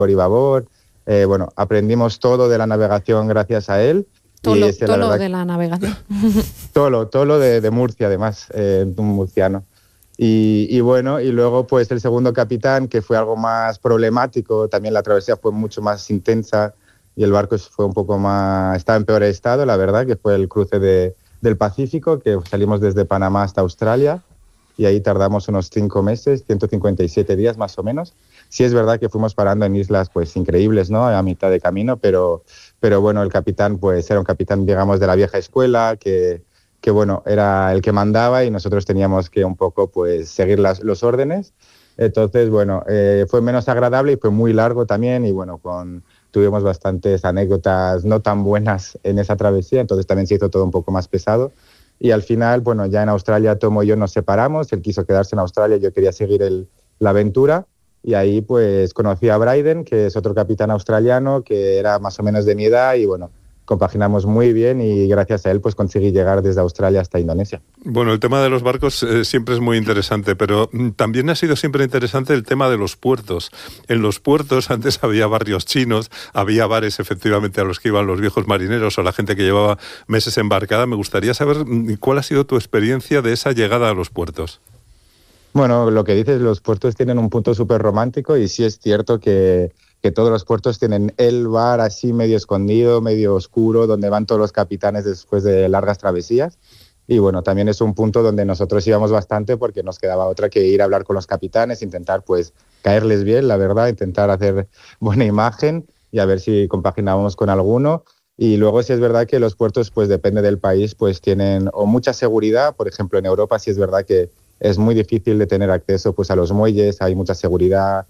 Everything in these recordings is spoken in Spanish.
y babor. Bueno, aprendimos todo de la navegación gracias a él. Todo lo de la navegación. Todo lo de Murcia, además, un murciano. Y bueno, y luego pues el segundo capitán, que fue algo más problemático, también la travesía fue mucho más intensa y el barco fue un poco más, estaba en peor estado, la verdad, que fue el cruce del Pacífico, que salimos desde Panamá hasta Australia y ahí tardamos unos 5 meses, 157 días más o menos. Sí es verdad que fuimos parando en islas pues increíbles, ¿no?, a mitad de camino, pero bueno, el capitán pues era un capitán, digamos, de la vieja escuela, que bueno, era el que mandaba y nosotros teníamos que un poco pues seguir los órdenes. Entonces, bueno, fue menos agradable y fue muy largo también y bueno, tuvimos bastantes anécdotas no tan buenas en esa travesía, entonces también se hizo todo un poco más pesado. Y al final, bueno, ya en Australia Tomo y yo nos separamos, él quiso quedarse en Australia, yo quería seguir la aventura y ahí pues conocí a Bryden, que es otro capitán australiano que era más o menos de mi edad y bueno, compaginamos muy bien y gracias a él pues conseguí llegar desde Australia hasta Indonesia. Bueno, el tema de los barcos siempre es muy interesante, pero también ha sido siempre interesante el tema de los puertos. En los puertos antes había barrios chinos, había bares efectivamente a los que iban los viejos marineros o la gente que llevaba meses embarcada. Me gustaría saber cuál ha sido tu experiencia de esa llegada a los puertos. Bueno, lo que dices, los puertos tienen un punto súper romántico y sí es cierto que todos los puertos tienen el bar así medio escondido, medio oscuro, donde van todos los capitanes después de largas travesías. Y bueno, también es un punto donde nosotros íbamos bastante porque nos quedaba otra que ir a hablar con los capitanes, intentar pues caerles bien, la verdad, intentar hacer buena imagen y a ver si compaginábamos con alguno. Y luego sí es verdad que los puertos, pues depende del país, pues tienen o mucha seguridad. Por ejemplo, en Europa sí es verdad que es muy difícil de tener acceso pues a los muelles, hay mucha seguridad.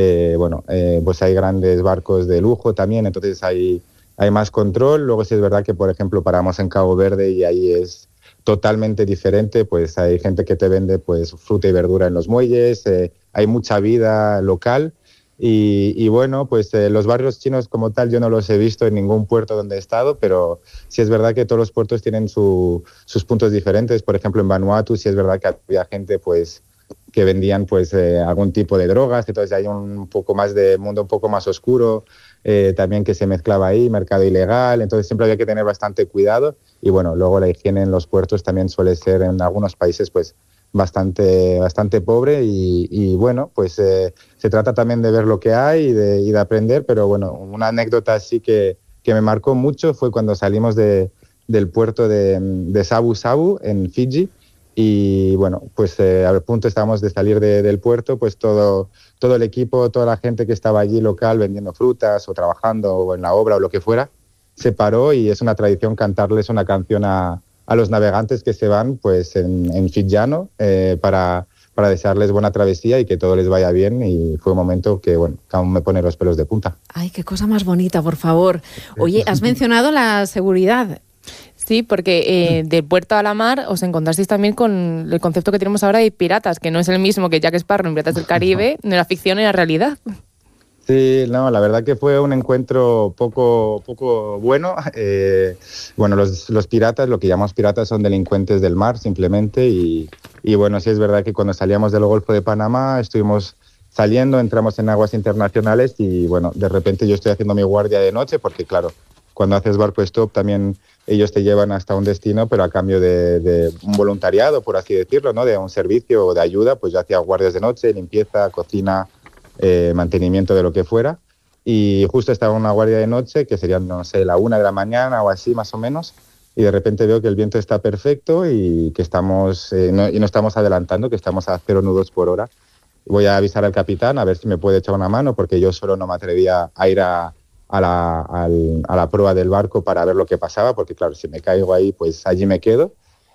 Pues hay grandes barcos de lujo también, entonces hay más control. Luego sí es verdad que, por ejemplo, paramos en Cabo Verde y ahí es totalmente diferente, pues hay gente que te vende pues fruta y verdura en los muelles, hay mucha vida local y bueno, pues los barrios chinos como tal yo no los he visto en ningún puerto donde he estado, pero sí es verdad que todos los puertos tienen sus puntos diferentes. Por ejemplo, en Vanuatu sí es verdad que había gente pues que vendían pues algún tipo de drogas, entonces hay un poco más de mundo un poco más oscuro, también que se mezclaba ahí, mercado ilegal, entonces siempre había que tener bastante cuidado y bueno, luego la higiene en los puertos también suele ser en algunos países pues bastante pobre y bueno, pues se trata también de ver lo que hay y de aprender, pero bueno, una anécdota así que me marcó mucho fue cuando salimos del puerto de Sabu Sabu en Fiji. Y bueno, pues al punto estábamos de salir del puerto, pues todo el equipo, toda la gente que estaba allí local vendiendo frutas o trabajando o en la obra o lo que fuera, se paró y es una tradición cantarles una canción a los navegantes que se van pues en fijiano para desearles buena travesía y que todo les vaya bien y fue un momento que, bueno, que aún me pone los pelos de punta. Ay, qué cosa más bonita, por favor. Oye, has mencionado la seguridad. Sí, porque del puerto a la mar os encontrasteis también con el concepto que tenemos ahora de piratas, que no es el mismo que Jack Sparrow en Piratas del Caribe, no era ficción, era realidad. Sí, no, la verdad que fue un encuentro poco bueno. Bueno, los piratas, lo que llamamos piratas, son delincuentes del mar simplemente y bueno, sí es verdad que cuando salíamos del Golfo de Panamá estuvimos saliendo, entramos en aguas internacionales y bueno, de repente yo estoy haciendo mi guardia de noche porque claro, cuando haces barco stop también ellos te llevan hasta un destino, pero a cambio de un voluntariado, por así decirlo, ¿no? De un servicio o de ayuda, pues yo hacía guardias de noche, limpieza, cocina, mantenimiento de lo que fuera. Y justo estaba en una guardia de noche, que sería, no sé, la 1 de la mañana o así más o menos, y de repente veo que el viento está perfecto y que estamos, no estamos adelantando, que estamos a 0 nudos por hora. Voy a avisar al capitán a ver si me puede echar una mano, porque yo solo no me atrevía a ir a la proa del barco para ver lo que pasaba, porque claro, si me caigo ahí, pues allí me quedo.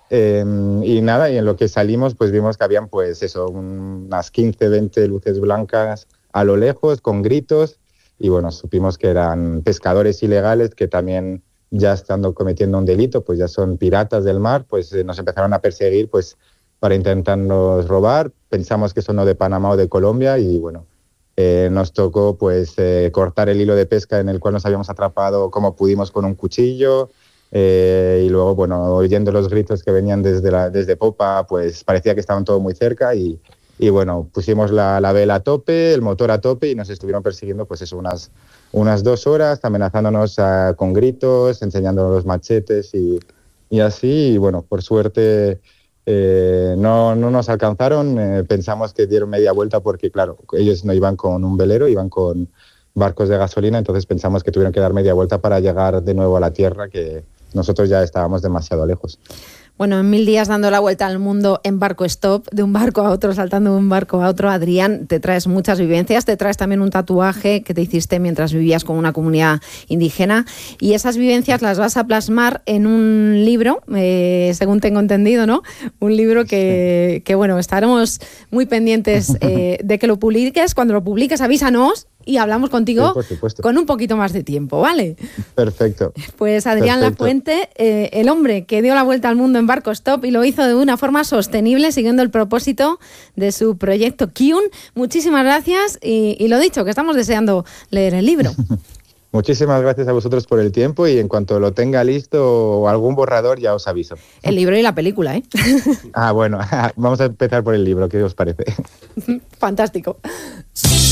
Y nada, y en lo que salimos, pues vimos que habían pues eso, unas 15, 20 luces blancas a lo lejos, con gritos, y bueno, supimos que eran pescadores ilegales que también, ya estando cometiendo un delito, pues ya son piratas del mar, pues nos empezaron a perseguir pues para intentarnos robar. Pensamos que son o de Panamá o de Colombia y bueno, nos tocó pues cortar el hilo de pesca en el cual nos habíamos atrapado como pudimos con un cuchillo y luego, bueno, oyendo los gritos que venían desde popa, pues parecía que estaban todo muy cerca y y bueno, pusimos la vela a tope, el motor a tope y nos estuvieron persiguiendo pues eso, unas 2 horas, amenazándonos con gritos, enseñándonos los machetes y así, y bueno, por suerte no nos alcanzaron, pensamos que dieron media vuelta porque claro, ellos no iban con un velero, iban con barcos de gasolina, entonces pensamos que tuvieron que dar media vuelta para llegar de nuevo a la tierra, que nosotros ya estábamos demasiado lejos. Bueno, en 1000 días dando la vuelta al mundo en barco stop, de un barco a otro, saltando de un barco a otro, Adrián, te traes muchas vivencias, te traes también un tatuaje que te hiciste mientras vivías con una comunidad indígena y esas vivencias las vas a plasmar en un libro, según tengo entendido, ¿no? Un libro que bueno, estaremos muy pendientes de que lo publiques. Cuando lo publiques, avísanos y hablamos contigo con un poquito más de tiempo, ¿vale? Perfecto. Pues Adrián Lafuente, el hombre que dio la vuelta al mundo en barco stop y lo hizo de una forma sostenible, siguiendo el propósito de su proyecto Kiun. Muchísimas gracias y lo dicho, que estamos deseando leer el libro. Muchísimas gracias a vosotros por el tiempo y en cuanto lo tenga listo o algún borrador ya os aviso. El libro y la película, ¿eh? Bueno, vamos a empezar por el libro, ¿qué os parece? Fantástico.